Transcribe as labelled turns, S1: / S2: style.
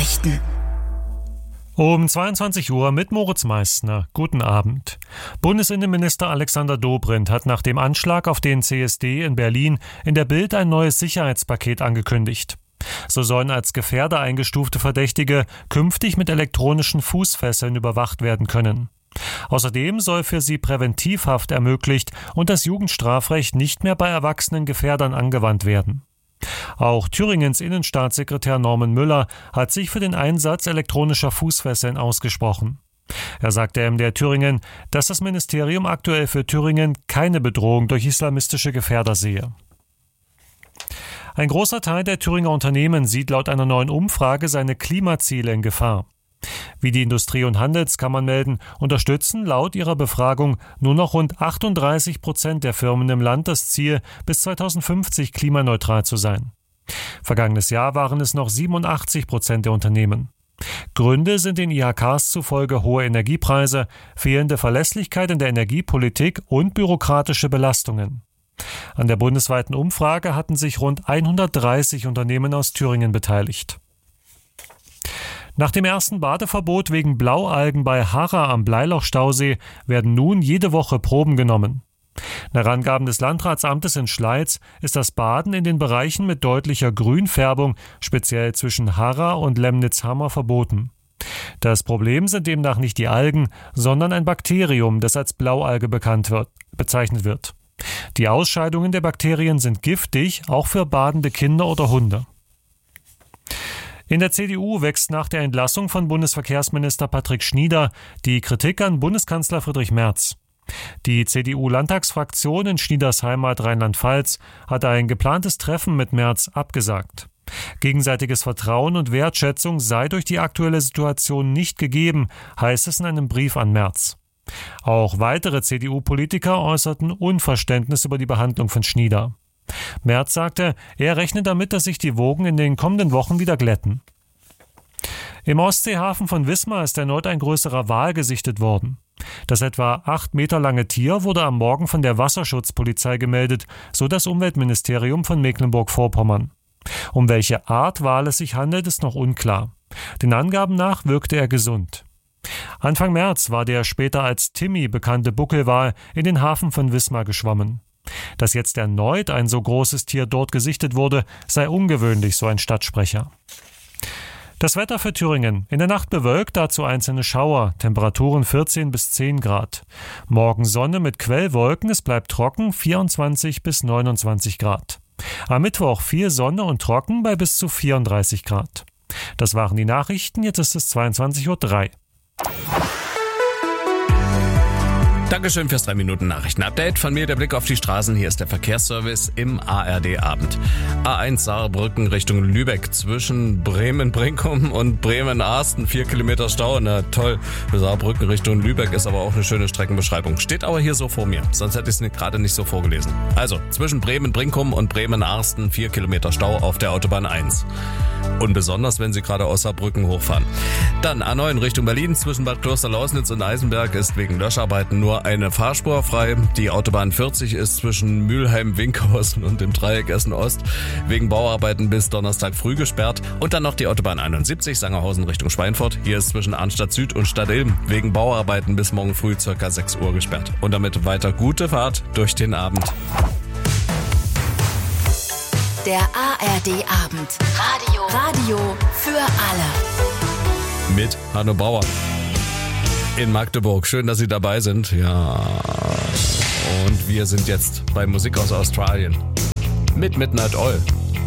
S1: Nachrichten.
S2: Um 22 Uhr mit Moritz Meissner. Guten Abend. Bundesinnenminister Alexander Dobrindt hat nach dem Anschlag auf den CSD in Berlin in der Bild ein neues Sicherheitspaket angekündigt. So sollen als Gefährder eingestufte Verdächtige künftig mit elektronischen Fußfesseln überwacht werden können. Außerdem soll für sie Präventivhaft ermöglicht und das Jugendstrafrecht nicht mehr bei erwachsenen Gefährdern angewandt werden. Auch Thüringens Innenstaatssekretär Norman Müller hat sich für den Einsatz elektronischer Fußfesseln ausgesprochen. Er sagte MDR Thüringen, dass das Ministerium aktuell für Thüringen keine Bedrohung durch islamistische Gefährder sehe. Ein großer Teil der Thüringer Unternehmen sieht laut einer neuen Umfrage seine Klimaziele in Gefahr. Wie die Industrie- und Handelskammern melden, unterstützen laut ihrer Befragung nur noch rund 38% der Firmen im Land das Ziel, bis 2050 klimaneutral zu sein. Vergangenes Jahr waren es noch 87% der Unternehmen. Gründe sind den IHKs zufolge hohe Energiepreise, fehlende Verlässlichkeit in der Energiepolitik und bürokratische Belastungen. An der bundesweiten Umfrage hatten sich rund 130 Unternehmen aus Thüringen beteiligt. Nach dem ersten Badeverbot wegen Blaualgen bei Harra am Bleiloch-Stausee werden nun jede Woche Proben genommen. Nach Angaben des Landratsamtes in Schleiz ist das Baden in den Bereichen mit deutlicher Grünfärbung, speziell zwischen Harra und Lemnitz-Hammer, verboten. Das Problem sind demnach nicht die Algen, sondern ein Bakterium, das als Blaualge bezeichnet wird. Die Ausscheidungen der Bakterien sind giftig, auch für badende Kinder oder Hunde. In der CDU wächst nach der Entlassung von Bundesverkehrsminister Patrick Schnieder die Kritik an Bundeskanzler Friedrich Merz. Die CDU-Landtagsfraktion in Schnieders Heimat Rheinland-Pfalz hat ein geplantes Treffen mit Merz abgesagt. Gegenseitiges Vertrauen und Wertschätzung sei durch die aktuelle Situation nicht gegeben, heißt es in einem Brief an Merz. Auch weitere CDU-Politiker äußerten Unverständnis über die Behandlung von Schnieder. Merz sagte, er rechne damit, dass sich die Wogen in den kommenden Wochen wieder glätten. Im Ostseehafen von Wismar ist erneut ein größerer Wal gesichtet worden. Das etwa 8 Meter lange Tier wurde am Morgen von der Wasserschutzpolizei gemeldet, so das Umweltministerium von Mecklenburg-Vorpommern. Um welche Art Wal es sich handelt, ist noch unklar. Den Angaben nach wirkte er gesund. Anfang März war der später als Timmy bekannte Buckelwal in den Hafen von Wismar geschwommen. Dass jetzt erneut ein so großes Tier dort gesichtet wurde, sei ungewöhnlich, so ein Stadtsprecher. Das Wetter für Thüringen. In der Nacht bewölkt, dazu einzelne Schauer, Temperaturen 14 bis 10 Grad. Morgen Sonne mit Quellwolken, es bleibt trocken, 24 bis 29 Grad. Am Mittwoch viel Sonne und trocken bei bis zu 34 Grad. Das waren die Nachrichten, jetzt ist es 22:03 Uhr.
S3: Dankeschön fürs 3-Minuten-Nachrichten-Update. Von mir der Blick auf die Straßen. Hier ist der Verkehrsservice im ARD-Abend. A1 Saarbrücken Richtung Lübeck zwischen Bremen-Brinkum und Bremen-Arsten. 4 Kilometer Stau. Na toll. Für Saarbrücken Richtung Lübeck ist aber auch eine schöne Streckenbeschreibung. Steht aber hier so vor mir. Sonst hätte ich es gerade nicht so vorgelesen. Also zwischen Bremen-Brinkum und Bremen-Arsten 4 Kilometer Stau auf der Autobahn 1. Und besonders, wenn Sie gerade aus Saarbrücken hochfahren. Dann A9 Richtung Berlin zwischen Bad Klosterlausnitz und Eisenberg ist wegen Löscharbeiten nur eine Fahrspur frei. Die Autobahn 40 ist zwischen Mülheim-Winkhausen und dem Dreieck Essen-Ost wegen Bauarbeiten bis Donnerstag früh gesperrt. Und dann noch die Autobahn 71 Sangerhausen Richtung Schweinfurt. Hier ist zwischen Arnstadt Süd und Stadtilm wegen Bauarbeiten bis morgen früh ca. 6 Uhr gesperrt. Und damit weiter gute Fahrt durch den Abend.
S1: Der ARD-Abend. Radio für alle.
S3: Mit Hanno Bauer in Magdeburg. Schön, dass Sie dabei sind. Ja. Und wir sind jetzt bei Musik aus Australien. Mit Midnight Oil.